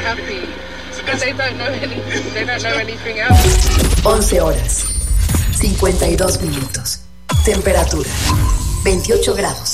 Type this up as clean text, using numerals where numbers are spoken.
happy. Because they don't know anything else. 11 horas, 52 minutos. Temperatura, 28 grados.